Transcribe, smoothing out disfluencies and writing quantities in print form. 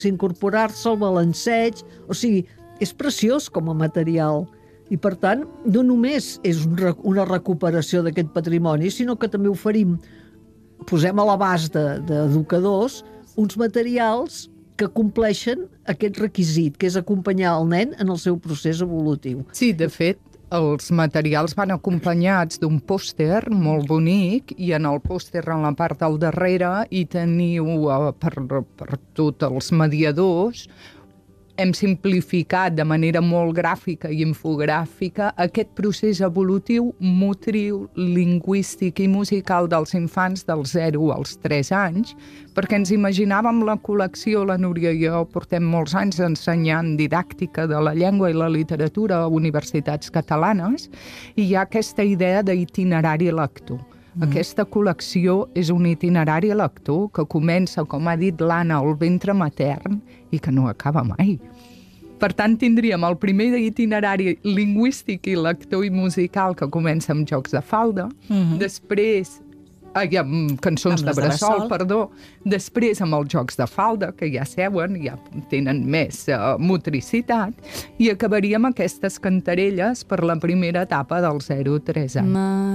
incorporar-se al balanceig, o sigui, és preciós com a material. I, per tant, no només és una recuperació d'aquest patrimoni, sinó que també oferim, posem a l'abast d'educadors, uns materials que compleixen aquest requisit, que és acompanyar el nen en el seu procés evolutiu. Sí, de fet, els materials van acompanyats d'un pòster molt bonic i en el pòster, en la part del darrere, hi teniu per tots els mediadors. Hem simplificat de manera molt gràfica i infogràfica aquest procés evolutiu, motriu, lingüístic i musical dels infants dels 0 als 3 anys, perquè ens imaginàvem la col·lecció, la Núria i jo portem molts anys ensenyant didàctica de la llengua i la literatura a universitats catalanes, i hi ha aquesta idea d'itinerari lector. Aquesta col·lecció és un itinerari lector que comença, com ha dit l'Anna, al ventre matern i que no acaba mai. Per tant, tindríem el primer itinerari lingüístic i lector i musical que comença amb jocs de falda, després hi ha cançons de bressol, després amb els jocs de falda, que ja seuen, ja tenen més motricitat, i acabaríem aquestes cantarelles per la primera etapa dels 0 a 3 anys.